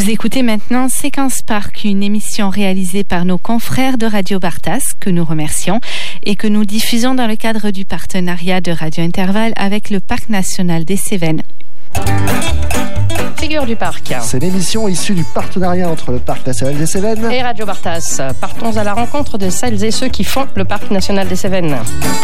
Vous écoutez maintenant Séquence Parc, une émission réalisée par nos confrères de Radio Bartas, que nous remercions, et que nous diffusons dans le cadre du partenariat de Radio Intervalle avec le Parc national des Cévennes. Figure du parc. C'est l'émission issue du partenariat entre le Parc national des Cévennes et Radio Bartas. Partons à la rencontre de celles et ceux qui font le Parc national des Cévennes.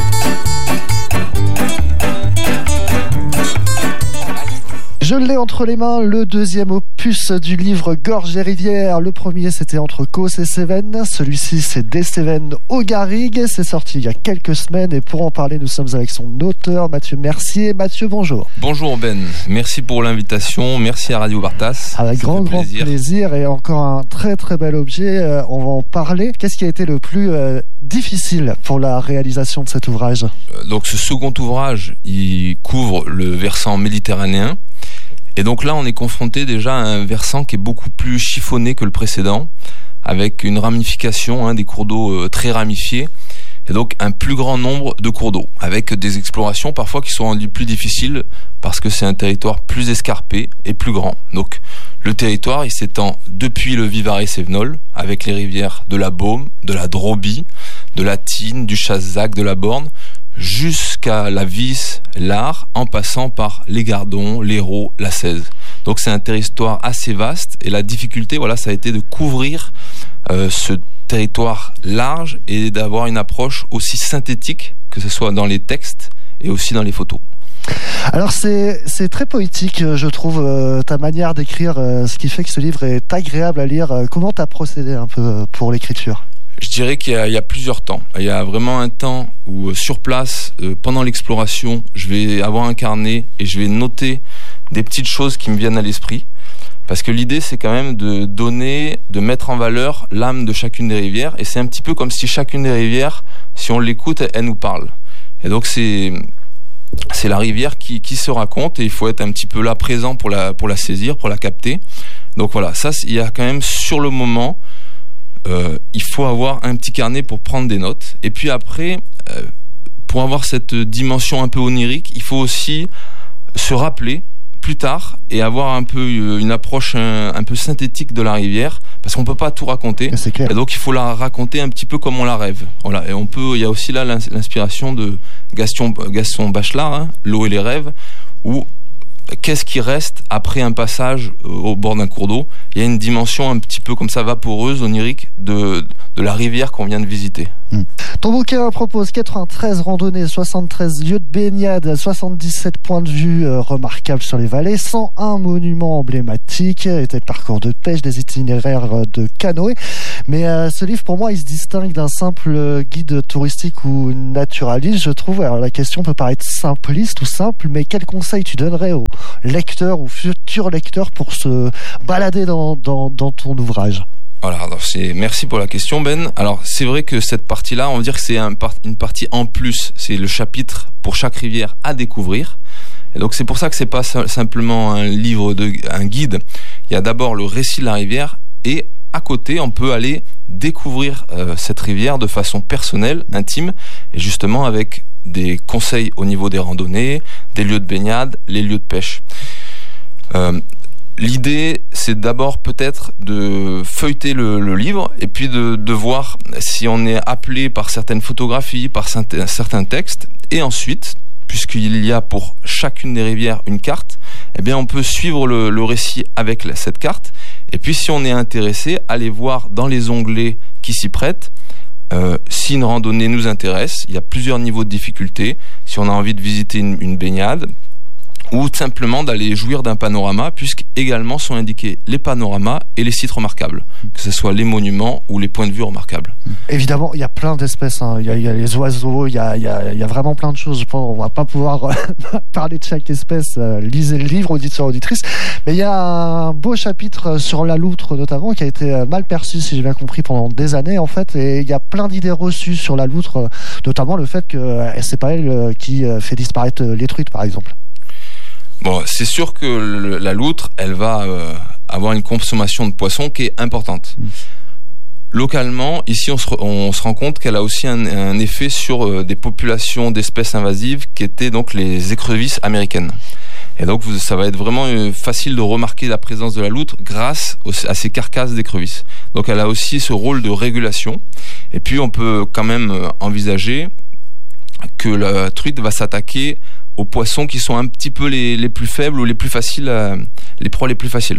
Je l'ai entre les mains, le deuxième opus du livre Gorges et rivières. Le premier, c'était Entre Causse et Cévennes. Celui-ci, c'est Des Cévennes au Garrigue. C'est sorti il y a quelques semaines. Et pour en parler, nous sommes avec son auteur, Mathieu Mercier. Mathieu, bonjour. Bonjour Ben, merci pour l'invitation. Merci à Radio Bartas. Avec grand plaisir. Et encore un très très bel objet. On va en parler. Qu'est-ce qui a été le plus difficile pour la réalisation de cet ouvrage ? Donc ce second ouvrage, il couvre le versant méditerranéen. Et donc là, on est confronté déjà à un versant qui est beaucoup plus chiffonné que le précédent, avec une ramification, des cours d'eau très ramifiés, et donc un plus grand nombre de cours d'eau, avec des explorations parfois qui sont rendues plus difficiles, parce que c'est un territoire plus escarpé et plus grand. Donc le territoire, il s'étend depuis le Vivarais-Sévenol, avec les rivières de la Baume, de la Drobie, de la Tine, du Chassac, de la Borne, jusqu'à la Vis, l'Ar, en passant par les Gardons, l'Hérault, la Cèze. Donc c'est un territoire assez vaste, et la difficulté, ça a été de couvrir ce territoire large et d'avoir une approche aussi synthétique, que ce soit dans les textes et aussi dans les photos. Alors c'est très poétique, je trouve, ta manière d'écrire, ce qui fait que ce livre est agréable à lire. Comment tu as procédé un peu pour l'écriture ? Je dirais qu'il y a plusieurs temps. Il y a vraiment un temps où sur place, pendant l'exploration, je vais avoir un carnet et je vais noter des petites choses qui me viennent à l'esprit. Parce que l'idée, c'est quand même de mettre en valeur l'âme de chacune des rivières. Et c'est un petit peu comme si chacune des rivières, si on l'écoute, elle nous parle. Et donc c'est la rivière qui se raconte, et il faut être un petit peu là présent pour la saisir, pour la capter. Donc voilà, ça, il y a quand même sur le moment... il faut avoir un petit carnet pour prendre des notes. Et puis après, pour avoir cette dimension un peu onirique, il faut aussi se rappeler plus tard et avoir un peu une approche un peu synthétique de la rivière, parce qu'on peut pas tout raconter. C'est clair. Et donc il faut la raconter un petit peu comme on la rêve. Voilà. Et il y a aussi là l'inspiration de Gaston Bachelard, L'eau et les rêves, où qu'est-ce qui reste après un passage au bord d'un cours d'eau ? Il y a une dimension un petit peu comme ça vaporeuse, onirique de la rivière qu'on vient de visiter. Ton bouquin propose 93 randonnées, 73 lieux de baignade, 77 points de vue remarquables sur les vallées, 101 monuments emblématiques, et des parcours de pêche, des itinéraires de canoë. Mais ce livre, pour moi, il se distingue d'un simple guide touristique ou naturaliste, je trouve. Alors la question peut paraître simpliste ou simple, mais quel conseil tu donnerais aux lecteurs ou futurs lecteurs pour se balader dans ton ouvrage ? Voilà, alors merci pour la question Ben. Alors c'est vrai que cette partie-là, on va dire que c'est une partie en plus, c'est le chapitre pour chaque rivière à découvrir. Et donc c'est pour ça que c'est pas simplement un livre, un guide. Il y a d'abord le récit de la rivière, et à côté on peut aller découvrir cette rivière de façon personnelle, intime, et justement avec des conseils au niveau des randonnées, des lieux de baignade, les lieux de pêche. L'idée, c'est d'abord peut-être de feuilleter le livre, et puis de voir si on est appelé par certaines photographies, par certains textes, et ensuite, puisqu'il y a pour chacune des rivières une carte, eh bien on peut suivre le récit avec cette carte, et puis si on est intéressé, aller voir dans les onglets qui s'y prêtent. Si une randonnée nous intéresse, il y a plusieurs niveaux de difficulté. Si on a envie de visiter une baignade, ou simplement d'aller jouir d'un panorama, puisqu'également sont indiqués les panoramas et les sites remarquables, que ce soit les monuments ou les points de vue remarquables. Évidemment, il y a plein d'espèces, il y a les oiseaux, il y a vraiment plein de choses. Je pense qu'on va pas pouvoir parler de chaque espèce. Lisez le livre, auditeurs, auditrices. Mais il y a un beau chapitre sur la loutre, notamment, qui a été mal perçu, si j'ai bien compris, pendant des années, en fait. Et il y a plein d'idées reçues sur la loutre, notamment le fait que c'est pas elle qui fait disparaître les truites, par exemple. Bon, c'est sûr que la loutre, elle va avoir une consommation de poissons qui est importante. Localement, ici, on se rend compte qu'elle a aussi un effet sur des populations d'espèces invasives qui étaient donc les écrevisses américaines. Et donc ça va être vraiment facile de remarquer la présence de la loutre grâce à ces carcasses d'écrevisses. Donc elle a aussi ce rôle de régulation. Et puis on peut quand même envisager que la truite va s'attaquer aux poissons qui sont un petit peu les plus faibles ou les plus faciles, les proies les plus faciles.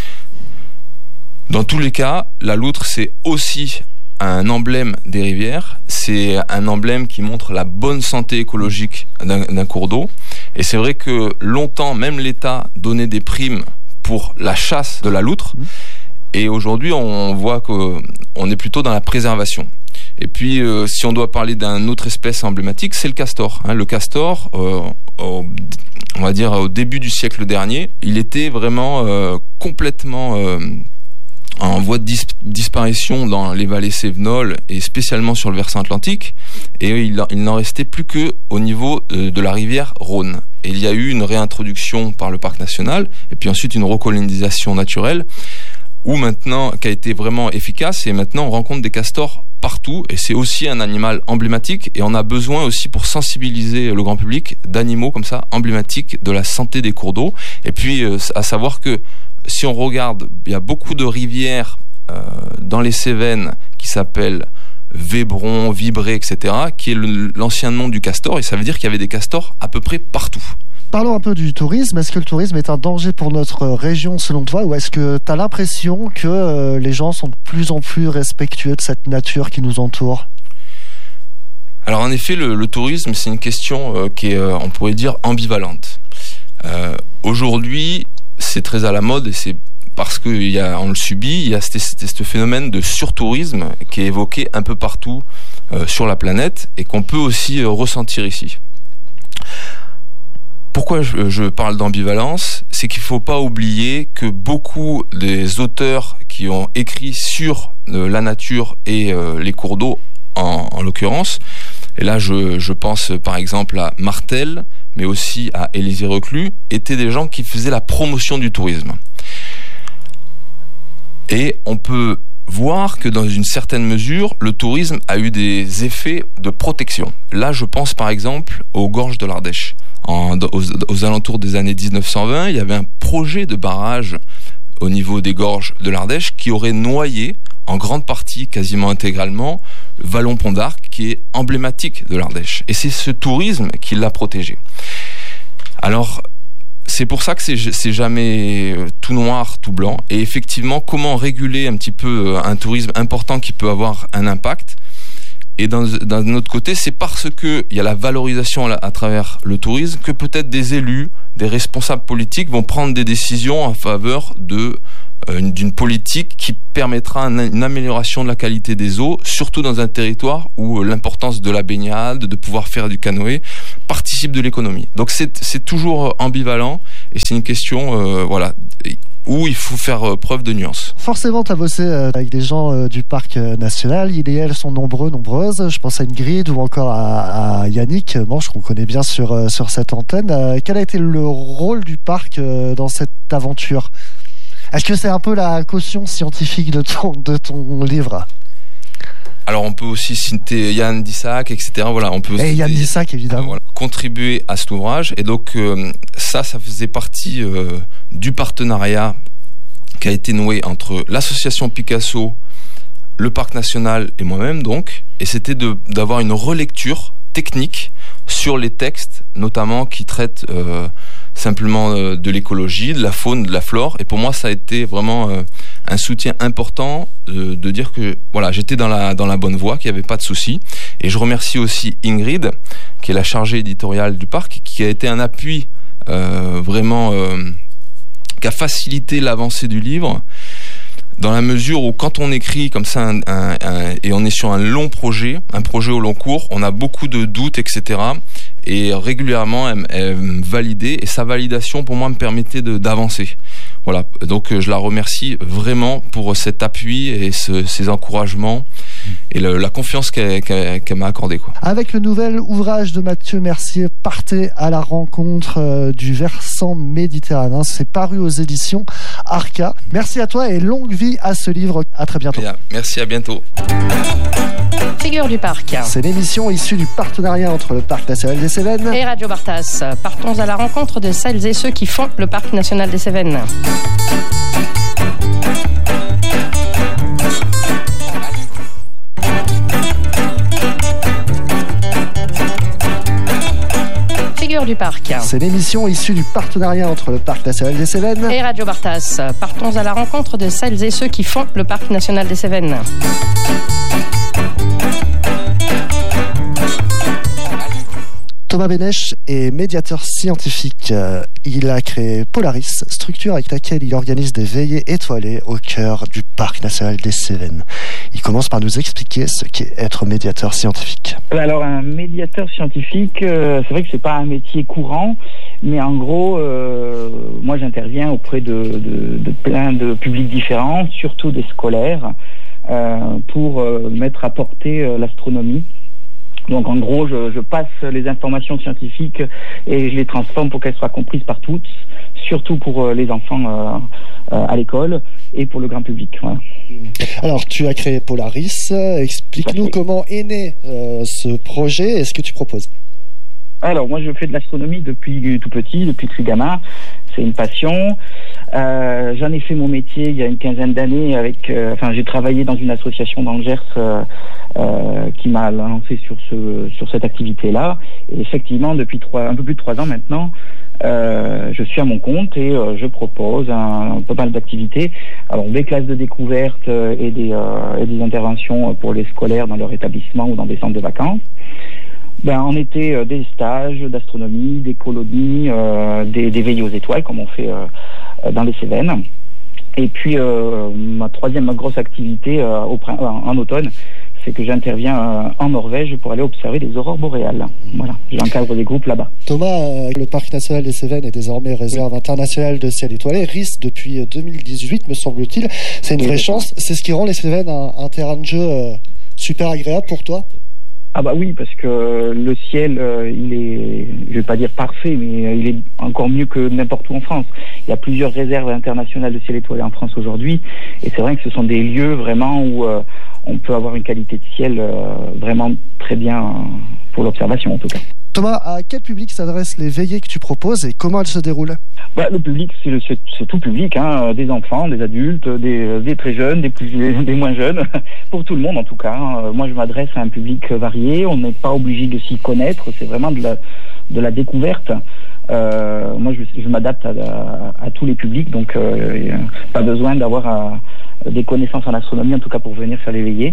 Dans tous les cas, la loutre, c'est aussi un emblème des rivières, c'est un emblème qui montre la bonne santé écologique d'un cours d'eau. Et c'est vrai que longtemps, même l'État donnait des primes pour la chasse de la loutre. Et aujourd'hui, on voit qu'on est plutôt dans la préservation. Et puis, si on doit parler d'une autre espèce emblématique, c'est le castor. Le castor, on va dire au début du siècle dernier, il était vraiment complètement en voie de disparition dans les vallées cévenoles et spécialement sur le versant atlantique. Et il n'en restait plus que au niveau de la rivière Rhône. Et il y a eu une réintroduction par le parc national et puis ensuite une recolonisation naturelle qui a été vraiment efficace. Et maintenant, on rencontre des castors partout et c'est aussi un animal emblématique et on a besoin aussi pour sensibiliser le grand public d'animaux comme ça emblématiques de la santé des cours d'eau. Et puis à savoir que si on regarde, il y a beaucoup de rivières dans les Cévennes qui s'appellent Vébron, Vibré, etc., qui est l'ancien nom du castor et ça veut dire qu'il y avait des castors à peu près partout. Parlons un peu du tourisme. Est-ce que le tourisme est un danger pour notre région selon toi ou est-ce que tu as l'impression que les gens sont de plus en plus respectueux de cette nature qui nous entoure ? Alors en effet, le tourisme, c'est une question qui est, on pourrait dire, ambivalente. Aujourd'hui, c'est très à la mode et c'est parce qu'on le subit, il y a ce phénomène de surtourisme qui est évoqué un peu partout sur la planète et qu'on peut aussi ressentir ici. Pourquoi je parle d'ambivalence ? C'est qu'il ne faut pas oublier que beaucoup des auteurs qui ont écrit sur la nature et les cours d'eau, en l'occurrence, et là je pense par exemple à Martel, mais aussi à Élisée Reclus, étaient des gens qui faisaient la promotion du tourisme. Et on peut voir que dans une certaine mesure, le tourisme a eu des effets de protection. Là, je pense par exemple aux gorges de l'Ardèche. Aux alentours des années 1920, il y avait un projet de barrage au niveau des gorges de l'Ardèche qui aurait noyé en grande partie, quasiment intégralement, Vallon-Pont d'Arc, qui est emblématique de l'Ardèche. Et c'est ce tourisme qui l'a protégé. Alors, c'est pour ça que c'est jamais tout noir, tout blanc. Et effectivement, comment réguler un petit peu un tourisme important qui peut avoir un impact ? Et d'un autre côté, c'est parce qu'il y a la valorisation à travers le tourisme que peut-être des élus, des responsables politiques vont prendre des décisions en faveur d'une politique qui permettra une amélioration de la qualité des eaux, surtout dans un territoire où l'importance de la baignade, de pouvoir faire du canoë, participe de l'économie. Donc c'est toujours ambivalent et c'est une question où il faut faire preuve de nuance. Forcément, tu as bossé avec des gens du parc national. Ils et elles sont nombreuses. Je pense à Ingrid ou encore à Yannick Manche, qu'on connaît bien sur cette antenne. Quel a été le rôle du parc dans cette aventure ? Est-ce que c'est un peu la caution scientifique de ton livre ? Alors on peut aussi citer Yann Dissac, etc. Voilà, on peut et Yann Dissac, évidemment. Contribuer à cet ouvrage. Et donc ça faisait partie du partenariat qui a été noué entre l'association Picasso, le parc national et moi-même donc. Et c'était d'avoir une relecture technique sur les textes, notamment qui traitent simplement de l'écologie, de la faune, de la flore. Et pour moi, ça a été vraiment un soutien important de dire que voilà, j'étais dans la bonne voie, qu'il n'y avait pas de souci. Et je remercie aussi Ingrid, qui est la chargée éditoriale du parc, qui a été un appui vraiment qui a facilité l'avancée du livre, dans la mesure où quand on écrit comme ça et on est sur un long projet, un projet au long cours, on a beaucoup de doutes, etc. Et régulièrement, elle me validait, et sa validation pour moi me permettait d'avancer. Voilà, donc je la remercie vraiment pour cet appui et ces encouragements et la confiance qu'elle m'a accordée, quoi. Avec le nouvel ouvrage de Mathieu Mercier, Partez à la rencontre du versant méditerranéen, c'est paru aux éditions Arca. Merci à toi et longue vie à ce livre. À très bientôt. Bien, merci, à bientôt. Figure du parc. C'est l'émission issue du partenariat entre le Parc national des Cévennes et Radio Bartas. Partons à la rencontre de celles et ceux qui font le Parc national des Cévennes. Figure du parc. C'est l'émission issue du partenariat entre le Parc national des Cévennes et Radio Bartas. Partons à la rencontre de celles et ceux qui font le Parc national des Cévennes. Thomas Bénèche est médiateur scientifique. Il a créé Polaris, structure avec laquelle il organise des veillées étoilées au cœur du Parc national des Cévennes. Il commence par nous expliquer ce qu'est être médiateur scientifique. Alors un médiateur scientifique, c'est vrai que c'est pas un métier courant, mais en gros, moi j'interviens auprès de plein de publics différents, surtout des scolaires, pour mettre à portée l'astronomie. Donc en gros, je passe les informations scientifiques et je les transforme pour qu'elles soient comprises par tous, surtout pour les enfants à l'école et pour le grand public. Voilà. Alors tu as créé Polaris, explique-nous comment est né ce projet et ce que tu proposes. Alors moi je fais de l'astronomie depuis tout petit, depuis que je suis gamin, c'est une passion. J'en ai fait mon métier il y a une quinzaine d'années avec, j'ai travaillé dans une association dans le Gers qui m'a lancé sur cette activité-là. Et effectivement depuis un peu plus de 3 ans maintenant, je suis à mon compte et je propose pas mal d'activités. Alors des classes de découverte et des interventions pour les scolaires dans leur établissement ou dans des centres de vacances. En été, des stages d'astronomie, des colonies, des veillées aux étoiles, comme on fait dans les Cévennes. Et puis, ma grosse activité en automne, c'est que j'interviens en Norvège pour aller observer les aurores boréales. Voilà, j'encadre des groupes là-bas. Thomas, le Parc national des Cévennes est désormais réserve internationale de ciel étoilé, RIS depuis 2018, me semble-t-il. C'est une vraie chance. C'est ce qui rend les Cévennes un terrain de jeu super agréable pour toi ? Ah bah oui, parce que le ciel, il est, je vais pas dire parfait, mais il est encore mieux que n'importe où en France. Il y a plusieurs réserves internationales de ciel étoilé en France aujourd'hui, et c'est vrai que ce sont des lieux vraiment où on peut avoir une qualité de ciel vraiment très bien pour l'observation en tout cas. Thomas, à quel public s'adressent les veillées que tu proposes et comment elles se déroulent ? Le public, c'est tout public, des enfants, des adultes, des très jeunes, des moins jeunes, pour tout le monde en tout cas. Moi, je m'adresse à un public varié, on n'est pas obligé de s'y connaître, c'est vraiment de la découverte. Moi, je m'adapte à tous les publics, donc pas besoin d'avoir des connaissances en astronomie, en tout cas pour venir faire les veillées.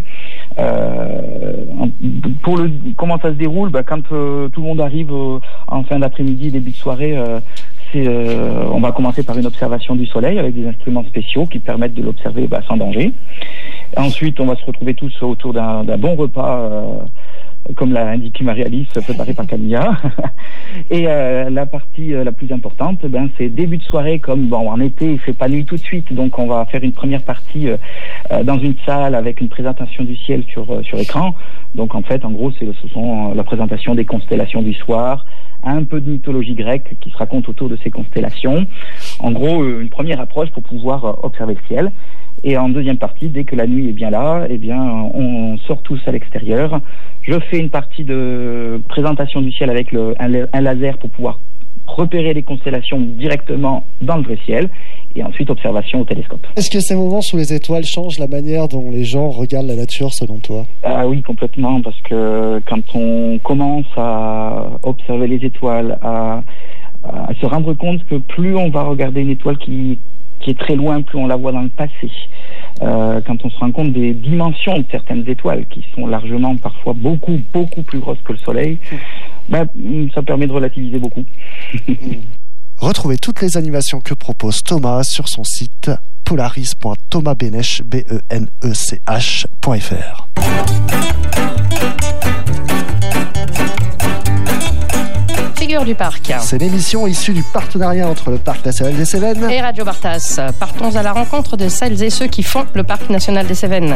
Comment ça se déroule, quand tout le monde arrive en fin d'après-midi, début de soirée, on va commencer par une observation du soleil avec des instruments spéciaux qui permettent de l'observer sans danger. Ensuite, on va se retrouver tous autour d'un bon repas, comme l'a indiqué Marie-Alice, préparé par Camilla. Et la partie la plus importante, c'est début de soirée, comme en été, il fait pas nuit tout de suite, donc on va faire une première partie dans une salle avec une présentation du ciel sur écran. Donc en fait, en gros, ce sont la présentation des constellations du soir, un peu de mythologie grecque qui se raconte autour de ces constellations. En gros, une première approche pour pouvoir observer le ciel. Et en deuxième partie, dès que la nuit est bien là, on sort tous à l'extérieur. Je fais une partie de présentation du ciel avec un laser pour pouvoir repérer les constellations directement dans le vrai ciel. Et ensuite, observation au télescope. Est-ce que ces moments sous les étoiles changent la manière dont les gens regardent la nature, selon toi ? Ah oui, complètement, parce que quand on commence à observer les étoiles, à se rendre compte que plus on va regarder une étoile qui est très loin, plus on la voit dans le passé. Quand on se rend compte des dimensions de certaines étoiles, qui sont largement, parfois, beaucoup, beaucoup plus grosses que le Soleil, ça permet de relativiser beaucoup. Retrouvez toutes les animations que propose Thomas sur son site polaris.thomasbenech.fr. Figure du parc. C'est l'émission issue du partenariat entre le Parc national des Cévennes et Radio Bartas. Partons à la rencontre de celles et ceux qui font le Parc national des Cévennes.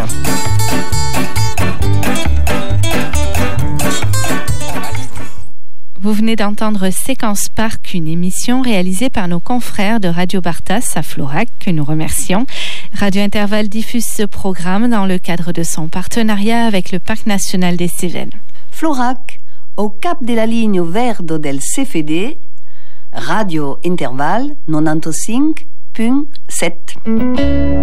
Vous venez d'entendre Séquence Parc, une émission réalisée par nos confrères de Radio Bartas à Florac, que nous remercions, Radio Intervalle diffuse ce programme dans le cadre de son partenariat avec le Parc national des Cévennes. Florac, au cap de la ligne verde del CFD, Radio Intervalle 95.7.